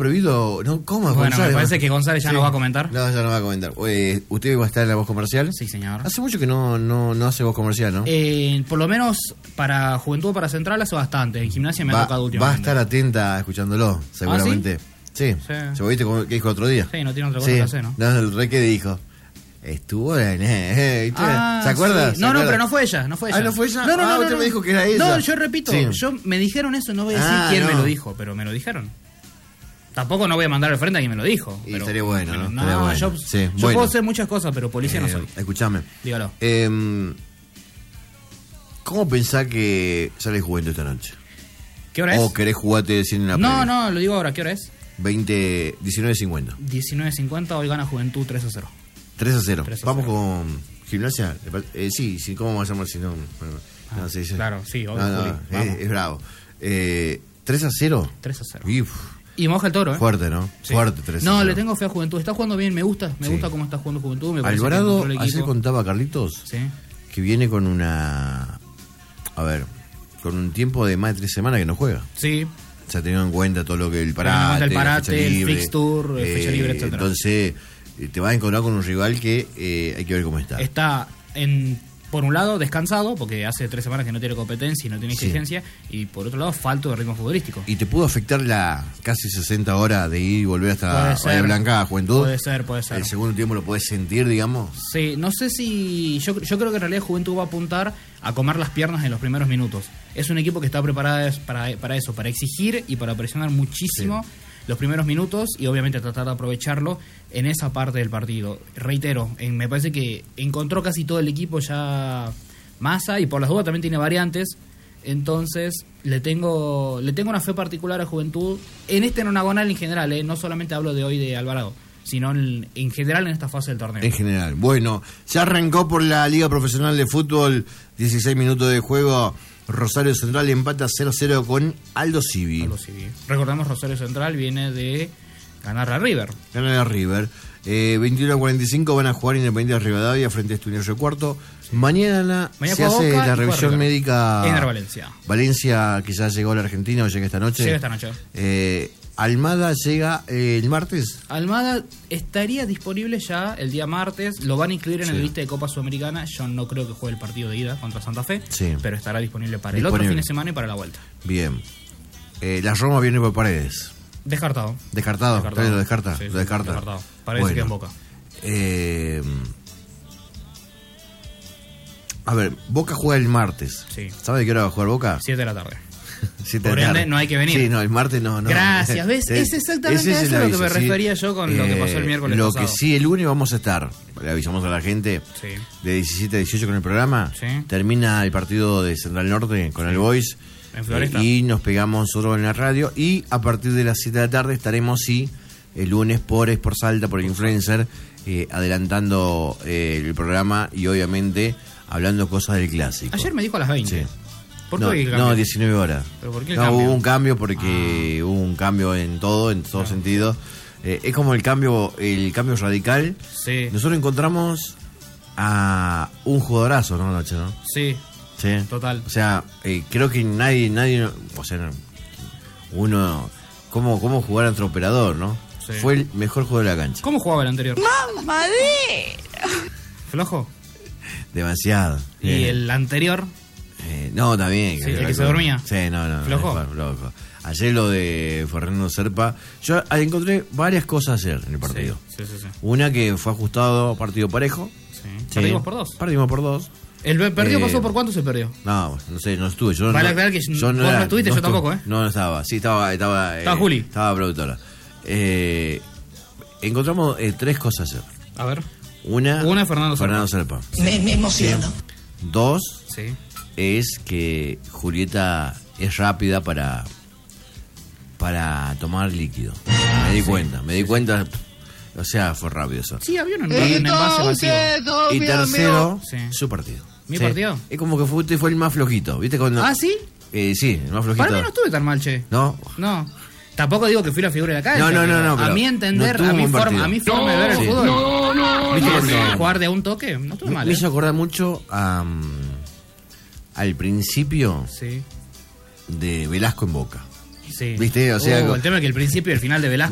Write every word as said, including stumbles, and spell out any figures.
prohibido. ¿No? ¿Cómo? Bueno, González? me parece que González ya Sí. no va a comentar. No, ya no va a comentar. Eh, ¿Usted va a estar en la voz comercial? Sí, señor. Hace mucho que no, no, no hace voz comercial, ¿no? Eh, por lo menos para Juventud o para Central hace bastante. En Gimnasia me va, ha tocado va a últimamente. estar atenta escuchándolo, seguramente. Sí. Sí. ¿Se viste cómo que dijo otro día? Sí, no tiene otra cosa Sí. que hacer, ¿no? No, el rey que dijo. Estuvo en... Eh, ¿viste? Ah, ¿Se acuerda? sí. ¿Se No, no, acuerda? pero no fue ella, no fue ella. Ah, ¿no fue ella? No, no, Ah, no, usted no, me no. dijo que era ella. No, yo repito, Sí. yo me dijeron eso, no voy a decir Ah, quién no. me lo dijo, pero me lo dijeron. Tampoco no voy a mandar al frente a quien me lo dijo. Y Pero, estaría bueno, pero ¿no? no, Estaría bueno. yo, Sí, yo bueno. puedo hacer muchas cosas, pero policía no Eh, soy. Escuchame. Dígalo. Eh, ¿Cómo pensás que sale Juventud esta noche? ¿Qué hora es? ¿O querés jugarte sin la No, previa? no, lo digo ahora, ¿qué hora es? veinte, diecinueve cincuenta. diecinueve cincuenta, hoy gana Juventud tres a cero. tres a cero. tres a Vamos cero. con Gimnasia. Eh, sí, sí, ¿cómo vamos a llamar si no? Bueno, Ah, no, sí, sí. claro, sí, obvio, No, no, Juli, es, vamos. es bravo. Eh, ¿tres a cero? tres a cero. Y, uf, Y moja el toro, ¿eh? fuerte, ¿no? Sí. Fuerte tres a cero. No, le tengo fe a Juventud. Está jugando bien, me gusta. Me Sí. gusta cómo está jugando Juventud. Me parece que Alvarado, encontró el ayer equipo. contaba Carlitos Sí. que viene con una... A ver, con un tiempo de más de tres semanas que no juega. Sí. Se ha tenido en cuenta todo lo que el Teniendo en parate, cuenta el la parate, fecha el libre, fixture, el fecha libre, etcétera. Entonces, eh, te vas a encontrar con un rival que eh, hay que ver cómo está. Está en, por un lado, descansado, porque hace tres semanas que no tiene competencia y no tiene Sí. exigencia, y por otro lado, falto de ritmo futbolístico. ¿Y te pudo afectar la casi sesenta horas de ir y volver hasta Puede Bahía ser. Blanca, Juventud? Puede ser, puede ser. El segundo tiempo lo puedes sentir, digamos. Sí, no sé si... Yo, yo creo que en realidad Juventud va a apuntar a comer las piernas en los primeros minutos. Es un equipo que está preparado para, para eso, para exigir y para presionar muchísimo los primeros minutos y obviamente tratar de aprovecharlo en esa parte del partido. Reitero, en- me parece que encontró casi todo el equipo ya Massa y por las dudas también tiene variantes. Entonces le tengo le tengo una fe particular a Juventud en este nonagonal en general, ¿eh? No solamente hablo de hoy de Alvarado, sino en, en general en esta fase del torneo. En general. Bueno, se arrancó por la Liga Profesional de Fútbol. dieciséis minutos de juego. Rosario Central empata cero a cero con Aldo Civi. Algo así. Recordemos, Rosario Central viene de ganar a River. Gana la River. Eh, veintiuno a cuarenta y cinco van a jugar Independiente de Rivadavia frente a Estudiantes de Cuarto. Mañana, Mañana se juega hace Boca la y revisión juega River. médica. En Valencia. Valencia, que ya llegó a la Argentina o llega esta noche. Llega esta noche. Eh, Almada llega eh, el martes. Almada estaría disponible ya el día martes. Lo van a incluir en Sí. el lista de Copa Sudamericana. Yo no creo que juegue el partido de ida contra Santa Fe. Sí. Pero estará disponible para el Disponible. otro fin de semana y para la vuelta. Bien. Eh, la Roma viene por Paredes. Descartado. Descartado. Descartado. ¿Ustedes lo descarta? Sí, lo sí, descarta. descartado. Parece Bueno. que en Boca. Eh, a ver, Boca juega el martes. Sí. ¿Sabe de qué hora va a jugar Boca? siete de la tarde. Siete Por de la ende, tarde. no hay que venir. Sí, no, el martes no. no. Gracias, ¿ves? Sí, Es exactamente ese eso el a lo que aviso, me sí. refería yo con lo que pasó el miércoles Lo pasado. que sí, el lunes vamos a estar, le avisamos a la gente, Sí. de diecisiete a dieciocho con el programa. Sí. Termina el partido de Central Norte con el Boys. En Floresta. Eh, y nos pegamos nosotros en la radio. Y a partir de las siete de la tarde estaremos, sí, el lunes por Sport Salta, por Influencer, eh, adelantando eh, el programa y obviamente hablando cosas del clásico. Ayer me dijo a las veinte. Sí. ¿Por qué no, hoy el no, cambio? diecinueve horas. ¿Pero por qué el no, cambio? hubo un cambio porque hubo un cambio en todo, en todo sentido. Eh, es como el cambio, el cambio radical. Sí. Nosotros encontramos a un jugadorazo, ¿no, Noche, no? Sí, Sí. total. O sea, eh, creo que nadie, nadie, o sea, no, uno, cómo, cómo jugar ante operador, ¿no? Sí. Fue el mejor juego de la cancha. ¿Cómo jugaba el anterior? ¿Flojo? Demasiado. ¿Y Eh, el anterior? eh, no, también. Sí, el que se dormía. Sí, no, no. ¿Flojo? no, flojo. Ayer lo de Fernando Serpa, yo ah, encontré varias cosas ayer en el partido. Sí, sí, sí. Una que fue ajustado, partido parejo. Sí. Sí. Perdimos por dos. Perdimos por dos. ¿El partido Eh, pasó por cuánto se perdió? No, no sé, no estuve. Yo Vale no, aclarar que yo vos no era- estuviste, yo estuve. tampoco, ¿eh? No, no estaba. Sí, estaba. Estaba, Estaba eh, Juli. Estaba productora. Eh, encontramos eh, tres cosas ayer. A ver. Una, Una, Fernando Serpa. Serpa. Me, me emociono. Dos, Sí. es que Julieta es rápida para para tomar líquido. Me di cuenta, me di cuenta. O sea, fue rápido eso. Sí, había un, envase- un envase vacío. Y tercero, Sí. su partido. ¿Mi Sí. partido? Es como que fue, usted fue el más flojito, ¿viste? Cuando, ¿Ah, sí? Eh, sí, el más flojito. Para mí no estuve tan mal, che. ¿No? No. Tampoco digo que fui la figura de la cancha. No, no, no, pero no, A pero mi no entender, tuvo a, mi un forma, partido. a mi forma de ver el Sí. fútbol. ¿Viste ¿Viste cuando- jugar de a un toque? No estuve Me, mal, me ¿eh? hizo acordar mucho a, mm, al principio Sí. de Velasco en Boca. Sí. ¿Viste? O sea, Uh, co- el tema es que el principio y el final de Velasco